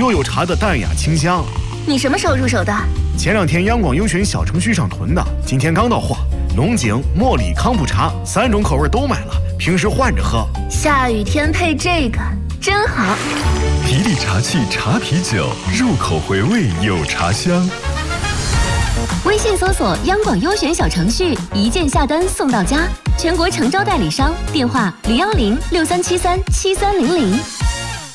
又有茶的淡雅清香。 你什么时候入手的？ 前2天央广优选小程序上囤的，今天刚到货。龙井、茉莉、康普茶3种口味都买了，平时换着喝。 下雨天配这个真好。 皮力茶器茶啤酒，入口回味有茶香。 微信搜索央广优选小程序，一键下单送到家。全国诚招代理商，电话01063737300。